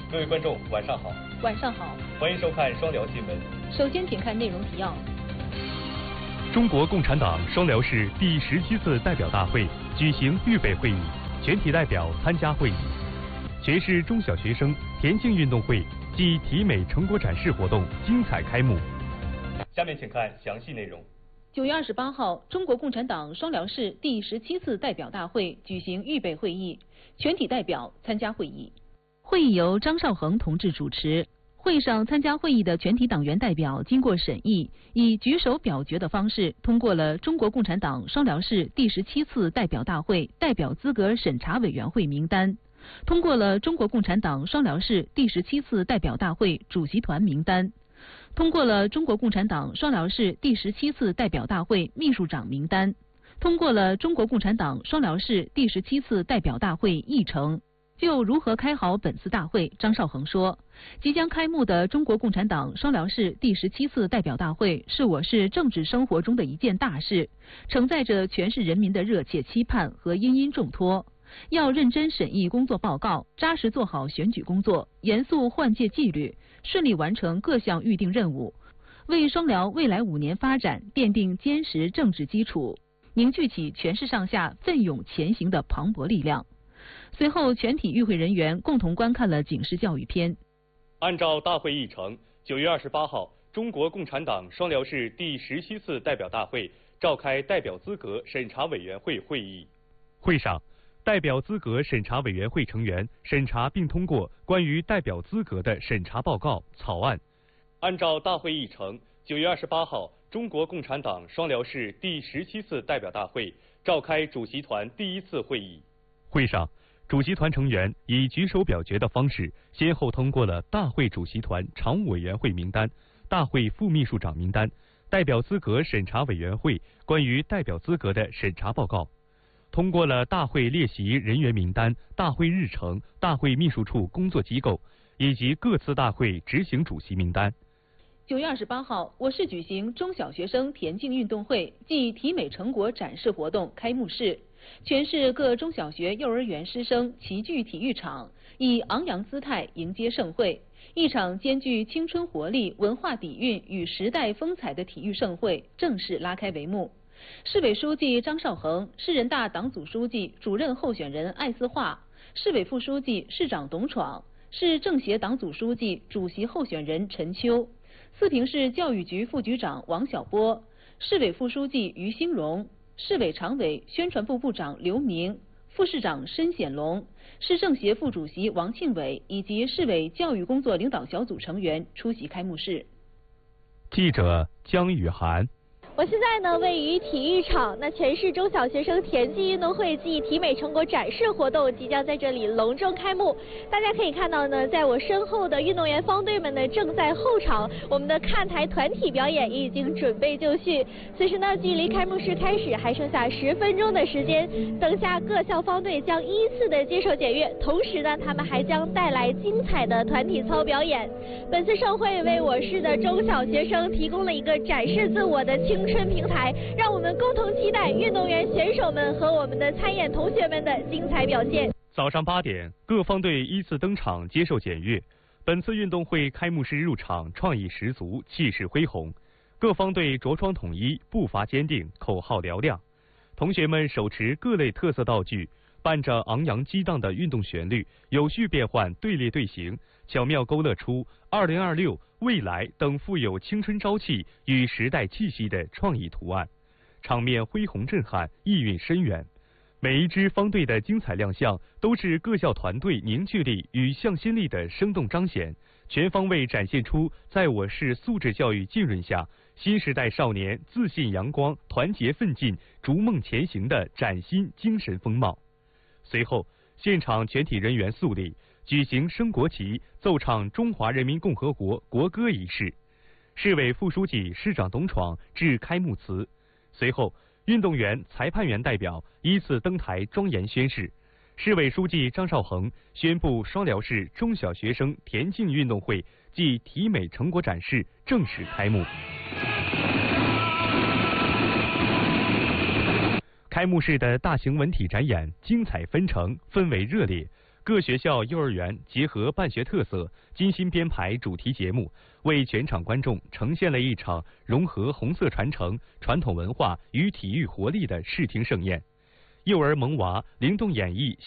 各位观众，晚上好。 晚上好， 欢迎收看双聊新闻。 首先，请看内容提要。 中国共产党双辽市第17次代表大会举行预备会议，全体代表参加会议。全市中小学生田径运动会暨体美成果展示活动精彩开幕。 下面请看详细内容。 9月28号，中国共产党双辽市第17次代表大会举行预备会议，全体代表参加会议。会议由张绍恒同志主持。会上参加会议的全体党员代表经过审议，以举手表决的方式通过了中国共产党双辽市第17次代表大会代表资格审查委员会名单，通过了中国共产党双辽市第17次代表大会主席团名单，通过了中国共产党双辽市第17次代表大会秘书长名单，通过了中国共产党双辽市第17次代表大会议程。就如何开好本次大会，张绍恒说，即将开幕的中国共产党双辽市第17次代表大会是我市政治生活中的一件大事，承载着全市人民的热切期盼和殷殷重托。要认真审议工作报告，扎实做好选举工作，严肃换届纪律，顺利完成各项预定任务，为双辽未来5年发展奠定坚实政治基础，凝聚起全市上下奋勇前行的磅礴力量。随后，全体与会人员共同观看了警示教育片。 按照大会议程，9月28号，中国共产党双辽市第17次代表大会召开代表资格审查委员会会议。 会上，代表资格审查委员会成员审查并通过关于代表资格的审查报告草案。 按照大会议程，9月28号，中国共产党双辽市第17次代表大会召开主席团第1次会议。 会上，主席团成员以举手表决的方式，先后通过了大会主席团常务委员会名单、大会副秘书长名单、代表资格审查委员会关于代表资格的审查报告，通过了大会列席人员名单、大会日程、大会秘书处工作机构以及各次大会执行主席名单。 9月28号，我市举行中小学生田径运动会暨体美成果展示活动开幕式。全市各中小学、幼儿园师生齐聚体育场，以昂扬姿态迎接盛会。一场兼具青春活力、文化底蕴与时代风采的体育盛会正式拉开帷幕。市委书记张绍恒、市人大党组书记、主任候选人艾思化，市委副书记、市长董闯，市政协党组书记、主席候选人陈秋，四平市教育局副局长王晓波，市委副书记于兴荣，市委常委、宣传部部长刘明，副市长申显龙，市政协副主席王庆伟以及市委教育工作领导小组成员出席开幕式。 记者江雨涵。 我现在呢位于体育场，全市中小学生田径运动会暨体美成果展示活动即将在这里隆重开幕。大家可以看到呢，在我身后的运动员方队们呢正在候场，我们的看台团体表演已经准备就绪。此时呢，距离开幕式开始还剩下10分钟的时间，等下各校方队将依次的接受检阅，同时呢，他们还将带来精彩的团体操表演。本次盛会为我市的中小学生提供了一个展示自我的青春平台，让我们共同期待运动员选手们和我们的参演同学们的精彩表现。 早上8点，各方队依次登场接受检阅。本次运动会开幕式入场创意十足，气势恢宏，各方队着装统一，步伐坚定，口号嘹亮。同学们手持各类特色道具，伴着昂扬激荡的运动旋律，有序变换队列队形，巧妙勾勒出2026、未来等富有青春朝气与时代气息的创意图案，场面恢宏震撼，意蕴深远。每一支方队的精彩亮相，都是各校团队凝聚力与向心力的生动彰显，全方位展现出在我市素质教育浸润下，新时代少年自信阳光、团结奋进、逐梦前行的崭新精神风貌。随后，现场全体人员肃立，举行升国旗、奏唱中华人民共和国国歌仪式。市委副书记、市长董闯致开幕词。随后，运动员、裁判员代表依次登台庄严宣誓。市委书记张绍恒宣布双辽市中小学生田径运动会暨体美成果展示正式开幕。开幕式的大型文体展演精彩纷呈，氛围热烈， 各学校幼儿园结合办学特色，精心编排主题节目，为全场观众呈现了一场融合红色传承、传统文化与体育活力的视听盛宴。幼儿萌娃灵动演绎